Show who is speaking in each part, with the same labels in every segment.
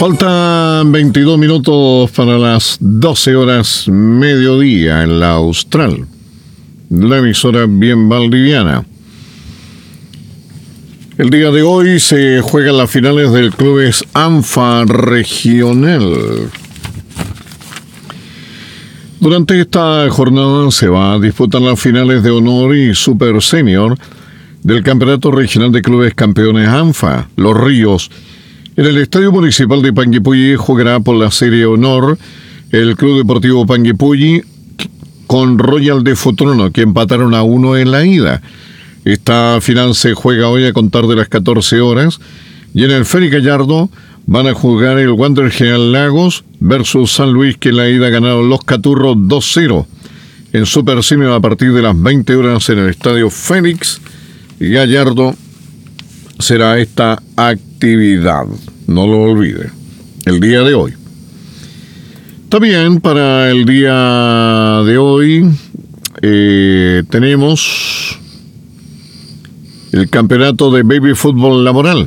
Speaker 1: Faltan 22 minutos para las 12 horas mediodía en la Austral, la emisora bien valdiviana. El día de hoy se juegan las finales del Clubes ANFA Regional. Durante esta jornada se va a disputar las finales de honor y Super Senior del Campeonato Regional de Clubes Campeones ANFA, Los Ríos. En el Estadio Municipal de Panguipulli jugará por la Serie Honor el Club Deportivo Panguipulli con Royal de Futrono, que empataron a 1 en la ida. Esta final se juega hoy a contar de las 14 horas. Y en el Félix Gallardo van a jugar el Wander General Lagos versus San Luis, que en la ida ganaron los Caturros 2-0. En Super Senior a partir de las 20 horas en el Estadio Félix Gallardo será esta actividad. No lo olvide, el día de hoy. También para el día de hoy tenemos el campeonato de baby fútbol laboral,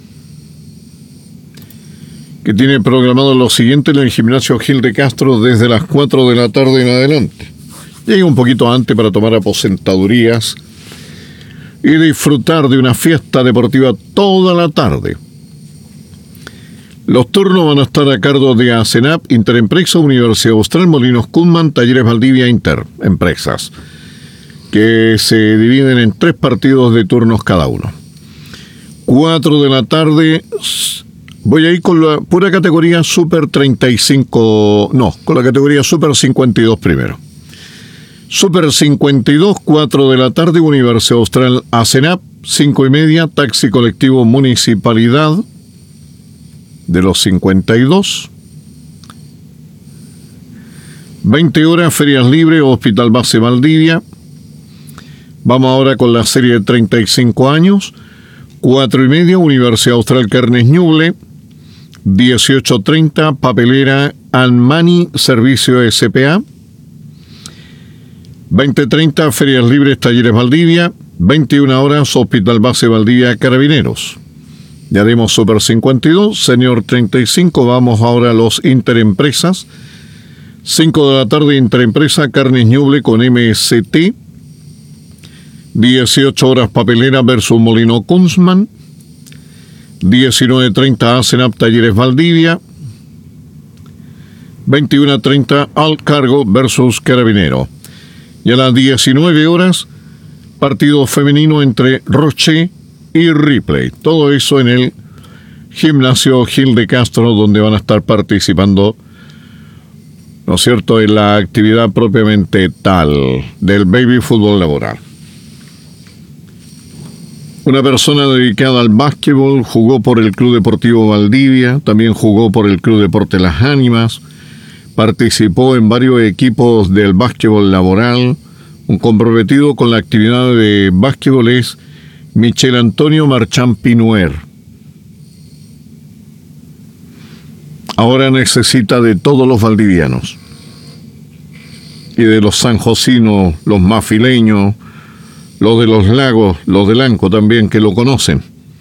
Speaker 1: que tiene programado lo siguiente en el gimnasio Gil de Castro desde las 4 de la tarde en adelante. Llega un poquito antes para tomar aposentadurías y disfrutar de una fiesta deportiva toda la tarde. Los turnos van a estar a cargo de ACENAP, Interempresa, Universidad Austral, Molinos Kunman, Talleres Valdivia, Interempresas, que se dividen en 3 partidos de turnos cada uno. 4 de la tarde, voy a ir con la pura categoría Super 35, no, con la categoría Super 52 primero. Super 52, 4 de la tarde, Universidad Austral, ACENAP, 5:30, Taxi Colectivo Municipalidad de los 52. 20 horas, Ferias Libres, Hospital Base Valdivia. Vamos ahora con la serie de 35 años. 4:30, Universidad Austral Carnes Ñuble. 18:30, Papelera Anmani, Servicio SPA. 20:30, Ferias Libres, Talleres Valdivia. 21 horas, Hospital Base Valdivia, Carabineros. Ya dimos Super 52, Senior 35, vamos ahora a los Interempresas. 5 de la tarde, Interempresa, Carnes Ñuble con MST. 18 horas, Papelera versus Molino Kunzman. 19:30, ACENAP, Talleres Valdivia. 21:30, Alcargo versus Carabinero. Y a las 19 horas, partido femenino entre Roche y Ripley. Todo eso en el gimnasio Gil de Castro, donde van a estar participando, ¿no es cierto?, en la actividad propiamente tal del baby fútbol laboral. Una persona dedicada al básquetbol, jugó por el Club Deportivo Valdivia, también jugó por el Club Deporte Las Ánimas, participó en varios equipos del básquetbol laboral. Un comprometido con la actividad de básquetbol es Michel Antonio Marchán Pinuer. Ahora necesita de todos los valdivianos y de los sanjosinos, los mafileños, los de los lagos, los de Lanco también, que lo conocen.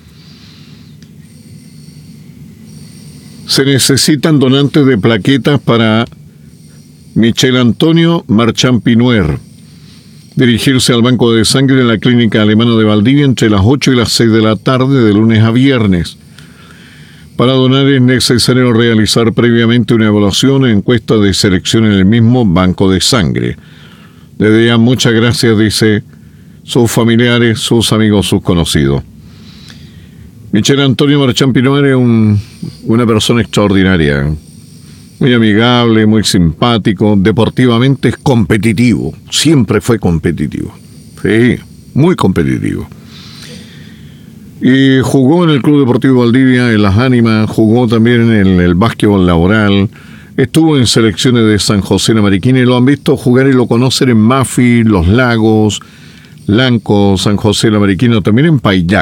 Speaker 1: Se necesitan donantes de plaquetas para Michel Antonio Marchán Pinuer. Dirigirse al banco de sangre en la clínica alemana de Valdivia entre las 8 y las 6 de la tarde de lunes a viernes. Para donar es necesario realizar previamente una evaluación e encuesta de selección en el mismo banco de sangre. Desde ya muchas gracias, dice, sus familiares, sus amigos, sus conocidos. Michel Antonio Marchán Pinuer es una persona extraordinaria, muy amigable, muy simpático, deportivamente es competitivo, siempre fue competitivo, sí, muy competitivo. Y jugó en el Club Deportivo Valdivia, en Las Ánimas, jugó también en el básquetbol laboral, estuvo en selecciones de San José de Mariquina y lo han visto jugar y lo conocen en Mafi, Los Lagos, Lanco, San José de Mariquina, también en Payac.